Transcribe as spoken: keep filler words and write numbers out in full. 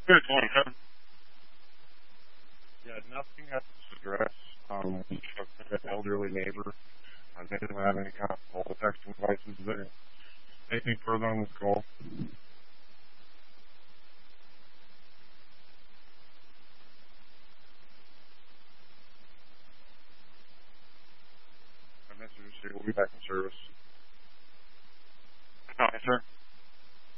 Good one, huh? Yeah, nothing has to address. Um, we have an elderly neighbor. Um, they didn't have any kind of call detection devices there. Anything further on this call? Our message is here. We'll be back in service. All right, sir.